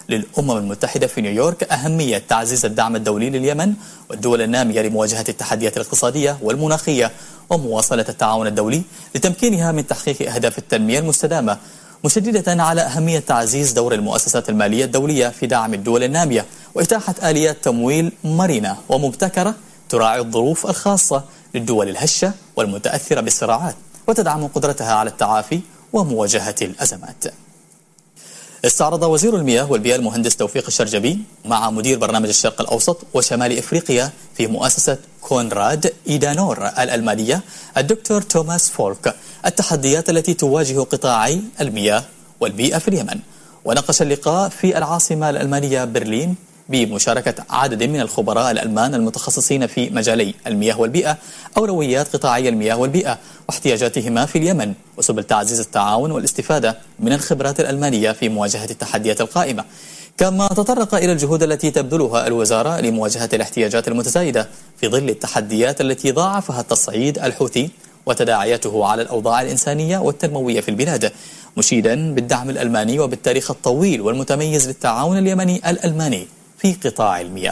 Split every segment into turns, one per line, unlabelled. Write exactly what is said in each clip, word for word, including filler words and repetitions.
للأمم المتحدة في نيويورك أهمية تعزيز الدعم الدولي لليمن والدول النامية لمواجهة التحديات الاقتصادية والمناخية ومواصلة التعاون الدولي لتمكينها من تحقيق أهداف التنمية المستدامة، مشددة على أهمية تعزيز دور المؤسسات المالية الدولية في دعم الدول النامية وإتاحة آليات تمويل مرنة ومبتكرة تراعي الظروف الخاصة للدول الهشة والمتأثرة بالصراعات وتدعم قدرتها على التعافي ومواجهة الأزمات. استعرض وزير المياه والبيئة المهندس توفيق الشرجبي مع مدير برنامج الشرق الأوسط وشمال إفريقيا في مؤسسة كونراد إيدانور الألمانية الدكتور توماس فولك التحديات التي تواجه قطاعي المياه والبيئة في اليمن. وناقش اللقاء في العاصمة الألمانية برلين بمشاركة عدد من الخبراء الألمان المتخصصين في مجالي المياه والبيئة أولويات قطاعي المياه والبيئة واحتياجاتهما في اليمن وسبل تعزيز التعاون والاستفادة من الخبرات الألمانية في مواجهة التحديات القائمة. كما تطرق إلى الجهود التي تبذلها الوزارة لمواجهة الاحتياجات المتزايدة في ظل التحديات التي ضاعفها التصعيد الحوثي وتداعياته على الأوضاع الإنسانية والتنموية في البلاد، مشيدا بالدعم الألماني وبالتاريخ الطويل والمتميز للتعاون اليمني الألماني في قطاع المياه.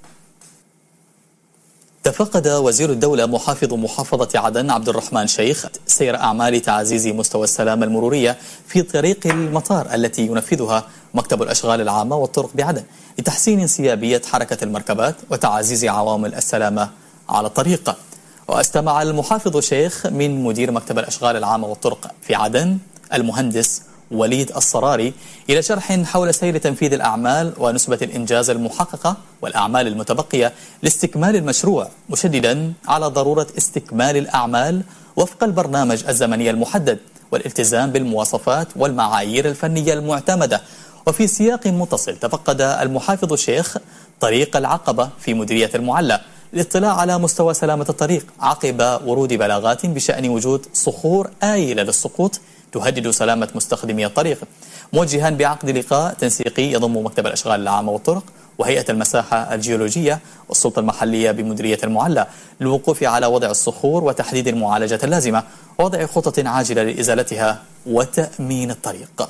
تفقد وزير الدولة محافظ محافظة عدن عبد الرحمن شيخ سير أعمال تعزيز مستوى السلامة المرورية في طريق المطار التي ينفذها مكتب الأشغال العامة والطرق بعدن لتحسين انسيابية حركة المركبات وتعزيز عوامل السلامة على الطريق. واستمع المحافظ شيخ من مدير مكتب الأشغال العامة والطرق في عدن المهندس وليد الصراري إلى شرح حول سير تنفيذ الأعمال ونسبة الإنجاز المحققة والأعمال المتبقية لاستكمال المشروع، مشددا على ضرورة استكمال الأعمال وفق البرنامج الزمني المحدد والالتزام بالمواصفات والمعايير الفنية المعتمدة. وفي سياق متصل تفقد المحافظ الشيخ طريق العقبة في مديرية المعلى للاطلاع على مستوى سلامة الطريق عقب ورود بلاغات بشأن وجود صخور آيلة للسقوط تهدد سلامة مستخدمي الطريق، موجها بعقد لقاء تنسيقي يضم مكتب الأشغال العامة والطرق وهيئة المساحة الجيولوجية والسلطة المحلية بمديرية المعلى للوقوف على وضع الصخور وتحديد المعالجة اللازمة ووضع خطط عاجلة لإزالتها وتأمين الطريق.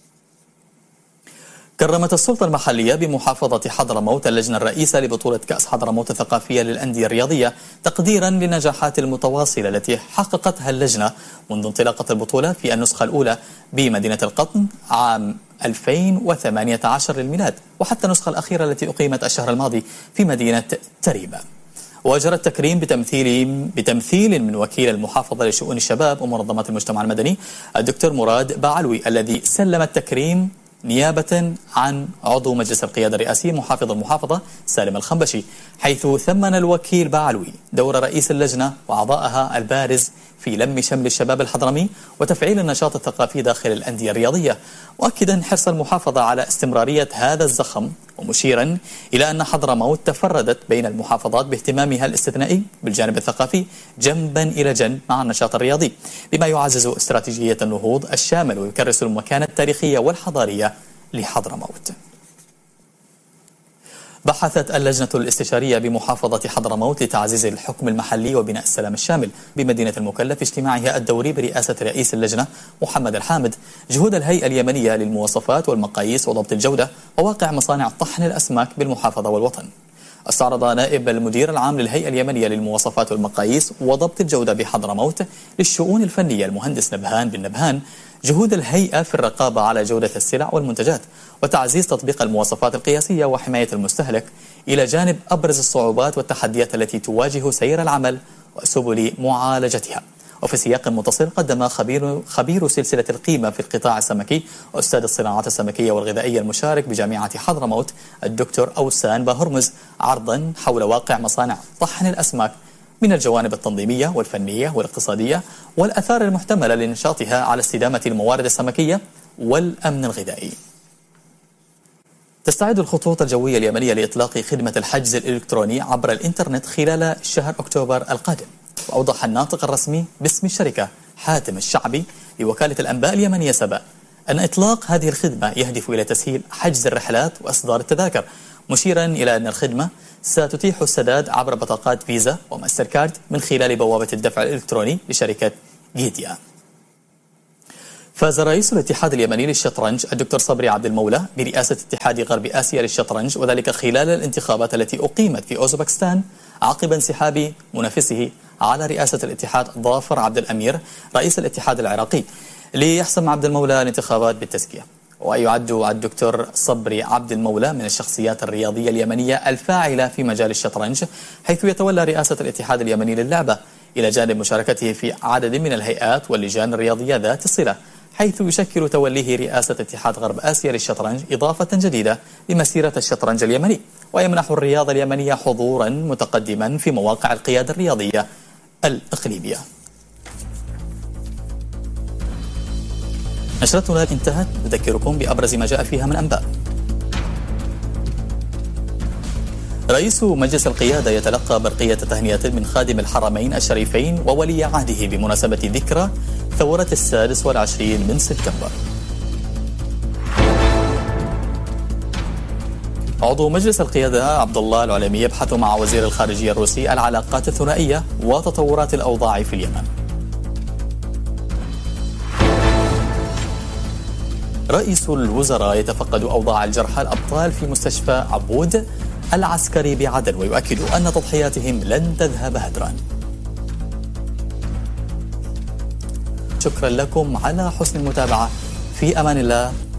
كرمت السلطة المحلية بمحافظة حضرموت اللجنة الرئيسة لبطولة كأس حضرموت الثقافية للأندية الرياضية تقديرا للنجاحات المتواصلة التي حققتها اللجنة منذ انطلاقة البطولة في النسخة الأولى بمدينة القطن عام ألفين وثمانية عشر للميلاد وحتى النسخة الأخيرة التي أقيمت الشهر الماضي في مدينة تريبة. وجرى التكريم بتمثيل بتمثيل من وكيل المحافظة لشؤون الشباب ومنظمات المجتمع المدني الدكتور مراد بعلوي الذي سلم التكريم نيابة عن عضو مجلس القيادة الرئاسي محافظ المحافظة سالم الخنبشي، حيث ثمن الوكيل بعلوي دور رئيس اللجنة وأعضائها البارز في لم شمل الشباب الحضرمي وتفعيل النشاط الثقافي داخل الأندية الرياضية، مؤكدا حرص المحافظة على استمرارية هذا الزخم ومشيرا إلى أن حضرموت تفردت بين المحافظات باهتمامها الاستثنائي بالجانب الثقافي جنبا إلى جنب مع النشاط الرياضي، بما يعزز استراتيجية النهوض الشامل ويكرس المكانة التاريخية والحضارية لحضرموت. بحثت اللجنة الاستشارية بمحافظة حضرموت لتعزيز الحكم المحلي وبناء السلام الشامل بمدينة المكلا في اجتماعها الدوري برئاسة رئيس اللجنة محمد الحامد جهود الهيئة اليمنية للمواصفات والمقاييس وضبط الجودة وواقع مصانع طحن الأسماك بالمحافظة والوطن. استعرض نائب المدير العام للهيئة اليمنية للمواصفات والمقاييس وضبط الجودة بحضرموت للشؤون الفنية المهندس نبهان بن نبهان جهود الهيئة في الرقابة على جودة السلع والمنتجات وتعزيز تطبيق المواصفات القياسية وحماية المستهلك، إلى جانب أبرز الصعوبات والتحديات التي تواجه سير العمل وسبل معالجتها. وفي سياق متصل قدم خبير خبير سلسلة القيمة في القطاع السمكي وأستاذ الصناعات السمكية والغذائية المشارك بجامعة حضرموت الدكتور أوسان باهرمز عرضا حول واقع مصانع طحن الأسماك من الجوانب التنظيمية والفنية والاقتصادية والأثار المحتملة لنشاطها على استدامة الموارد السمكية والأمن الغذائي. تستعد الخطوط الجوية اليمنية لإطلاق خدمة الحجز الإلكتروني عبر الإنترنت خلال شهر أكتوبر القادم. وأوضح الناطق الرسمي باسم الشركة حاتم الشعبي لوكالة الأنباء اليمنية سبا أن إطلاق هذه الخدمة يهدف إلى تسهيل حجز الرحلات وإصدار التذاكر، مشيرا إلى أن الخدمة ستتيح السداد عبر بطاقات فيزا وماستر كارد من خلال بوابة الدفع الإلكتروني لشركة جيديا. فاز رئيس الاتحاد اليمني للشطرنج الدكتور صبري عبد المولى برئاسة اتحاد غرب آسيا للشطرنج، وذلك خلال الانتخابات التي أقيمت في أوزبكستان عقب انسحاب منافسه على رئاسة الاتحاد ظافر عبد الأمير رئيس الاتحاد العراقي. ليحسم عبد المولى الانتخابات بالتزكية. ويعد الدكتور صبري عبد المولى من الشخصيات الرياضية اليمنية الفاعلة في مجال الشطرنج، حيث يتولى رئاسة الاتحاد اليمني للعبة إلى جانب مشاركته في عدد من الهيئات واللجان الرياضية ذات الصلة، حيث يشكل توليه رئاسة اتحاد غرب آسيا للشطرنج إضافة جديدة لمسيرة الشطرنج اليمني، ويمنح الرياضة اليمنية حضورا متقدما في مواقع القيادة الرياضية الإقليمية. نشرتنا انتهت، نذكركم بأبرز ما جاء فيها من أنباء. رئيس مجلس القيادة يتلقى برقية تهنئة من خادم الحرمين الشريفين وولي عهده بمناسبة ذكرى ثورة السادس والعشرين من سبتمبر. عضو مجلس القيادة عبد الله العليمي يبحث مع وزير الخارجية الروسي العلاقات الثنائية وتطورات الأوضاع في اليمن. رئيس الوزراء يتفقد أوضاع الجرحى الأبطال في مستشفى عبود العسكري بعدن، ويؤكد أن تضحياتهم لن تذهب هدرا. شكرا لكم على حسن المتابعة، في أمان الله.